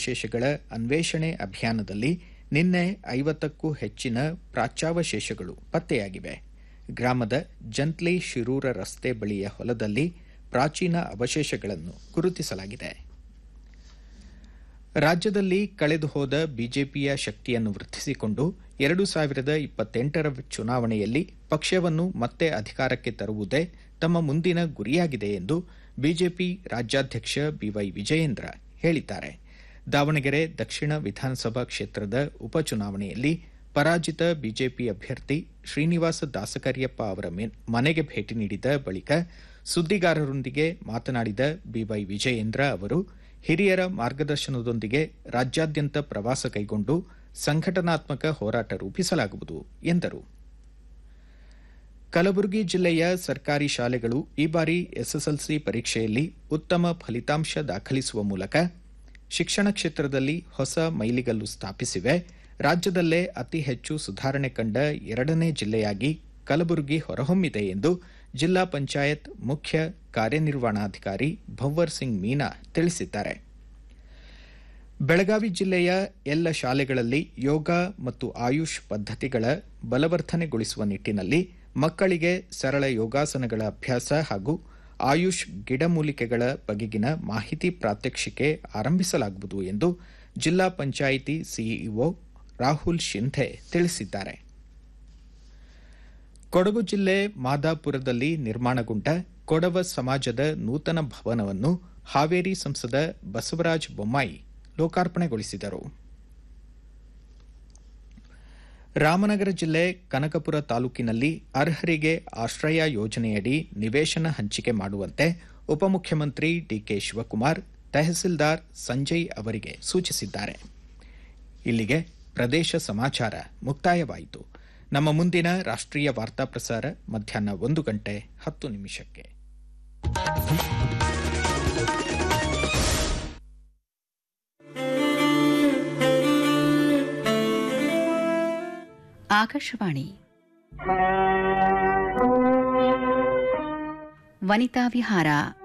ಪ್ರಾಚ್ಯಾವಶೇಷಗಳ ಅನ್ವೇಷಣೆ ಅಭಿಯಾನದಲ್ಲಿ ನಿನ್ನೆ 50ಕ್ಕೂ ಹೆಚ್ಚಿನ ಪ್ರಾಚ್ಯಾವಶೇಷಗಳು ಪತ್ತೆಯಾಗಿವೆ. ಗ್ರಾಮದ ಜಂತ್ಲಿ ಶಿರೂರ ರಸ್ತೆ ಬಳಿಯ ಹೊಲದಲ್ಲಿ ಪ್ರಾಚೀನ ಅವಶೇಷಗಳನ್ನು ಗುರುತಿಸಲಾಗಿದೆ. ರಾಜ್ಯದಲ್ಲಿ ಕಳೆದು ಹೋದ ಬಿಜೆಪಿಯ ಶಕ್ತಿಯನ್ನು ವೃದ್ಧಿಸಿಕೊಂಡು 2028ರ ಚುನಾವಣೆಯಲ್ಲಿ ಪಕ್ಷವನ್ನು ಮತ್ತೆ ಅಧಿಕಾರಕ್ಕೆ ತರುವುದೇ ತಮ್ಮ ಮುಂದಿನ ಗುರಿಯಾಗಿದೆ ಎಂದು ಬಿಜೆಪಿ ರಾಜ್ಯಾಧ್ಯಕ್ಷ ಬಿವೈ ವಿಜಯೇಂದ್ರ ಹೇಳಿದ್ದಾರೆ. ದಾವಣಗೆರೆ ದಕ್ಷಿಣ ವಿಧಾನಸಭಾ ಕ್ಷೇತ್ರದ ಉಪಚುನಾವಣೆಯಲ್ಲಿ ಪರಾಜಿತ ಬಿಜೆಪಿ ಅಭ್ಯರ್ಥಿ ಶ್ರೀನಿವಾಸ ದಾಸಕರಿಯಪ್ಪ ಅವರ ಮನೆಗೆ ಭೇಟಿ ನೀಡಿದ ಬಳಿಕ ಸುದ್ದಿಗಾರರೊಂದಿಗೆ ಮಾತನಾಡಿದ ಬಿವೈ ವಿಜಯೇಂದ್ರ ಅವರು ಹಿರಿಯರ ಮಾರ್ಗದರ್ಶನದೊಂದಿಗೆ ರಾಜ್ಯಾದ್ಯಂತ ಪ್ರವಾಸ ಕೈಗೊಂಡು ಸಂಘಟನಾತ್ಮಕ ಹೋರಾಟ ರೂಪಿಸಲಾಗುವುದು ಎಂದರು. ಕಲಬುರಗಿ ಜಿಲ್ಲೆಯ ಸರ್ಕಾರಿ ಶಾಲೆಗಳು ಈ ಬಾರಿ ಎಸ್ಎಸ್ಎಲ್ಸಿ ಪರೀಕ್ಷೆಯಲ್ಲಿ ಉತ್ತಮ ಫಲಿತಾಂಶ ದಾಖಲಿಸುವ ಮೂಲಕ ಶಿಕ್ಷಣ ಕ್ಷೇತ್ರದಲ್ಲಿ ಹೊಸ ಮೈಲಿಗಲ್ಲು ಸ್ಥಾಪಿಸಿವೆ. ರಾಜ್ಯದಲ್ಲೇ ಅತಿ ಹೆಚ್ಚು ಸುಧಾರಣೆ ಕಂಡ 2ನೇ ಜಿಲ್ಲೆಯಾಗಿ ಕಲಬುರಗಿ ಹೊರಹೊಮ್ಮಿದೆ ಎಂದು ಜಿಲ್ಲಾ ಪಂಚಾಯತ್ ಮುಖ್ಯ ಕಾರ್ಯನಿರ್ವಹಣಾಧಿಕಾರಿ ಭವ್ವರ್ ಸಿಂಗ್ ಮೀನಾ ತಿಳಿಸಿದ್ದಾರೆ. ಬೆಳಗಾವಿ ಜಿಲ್ಲೆಯ ಎಲ್ಲ ಶಾಲೆಗಳಲ್ಲಿ ಯೋಗ ಮತ್ತು ಆಯುಷ್ ಪದ್ಧತಿಗಳ ಬಲವರ್ಧನೆಗೊಳಿಸುವ ನಿಟ್ಟಿನಲ್ಲಿ ಮಕ್ಕಳಿಗೆ ಸರಳ ಯೋಗಾಸನಗಳ ಅಭ್ಯಾಸ ಹಾಗೂ ಆಯುಷ್ ಗಿಡಮೂಲಿಕೆಗಳ ಬಗೆಗಿನ ಮಾಹಿತಿ ಪ್ರಾತ್ಯಕ್ಷಿಕೆ ಆರಂಭಿಸಲಾಗುವುದು ಎಂದು ಜಿಲ್ಲಾ ಪಂಚಾಯಿತಿ ಸಿಇಒ ರಾಹುಲ್ ಶಿಂಧೆ ತಿಳಿಸಿದ್ದಾರೆ. ಕೊಡಗು ಜಿಲ್ಲೆ ಮಾದಾಪುರದಲ್ಲಿ ನಿರ್ಮಾಣಗೊಂಡ ಕೊಡವ ಸಮಾಜದ ನೂತನ ಭವನವನ್ನು ಹಾವೇರಿ ಸಂಸದ ಬಸವರಾಜ ಬೊಮ್ಮಾಯಿ ಲೋಕಾರ್ಪಣೆಗೊಳಿಸಿದರು. ರಾಮನಗರ ಜಿಲ್ಲೆ ಕನಕಪುರ ತಾಲೂಕಿನಲ್ಲಿ ಅರ್ಹರಿಗೆ ಆಶ್ರಯ ಯೋಜನೆಯಡಿ ನಿವೇಶನ ಹಂಚಿಕೆ ಮಾಡುವಂತೆ ಉಪಮುಖ್ಯಮಂತ್ರಿ ಡಿಕೆ ಶಿವಕುಮಾರ್ ತಹಸೀಲ್ದಾರ್ ಸಂಜಯ್ ಅವರಿಗೆ ಸೂಚಿಸಿದ್ದಾರೆ. ಇಲ್ಲಿಗೆ ಪ್ರದೇಶ ಸಮಾಚಾರ ಮುಕ್ತಾಯವಾಯಿತು. ನಮ್ಮ ಮುಂದಿನ ರಾಷ್ಟ್ರೀಯ ವಾರ್ತಾ ಪ್ರಸಾರ ಮಧ್ಯಾಹ್ನ 1:10 ಆಕಾಶವಾಣಿ ವನಿತಾ ವಿಹಾರ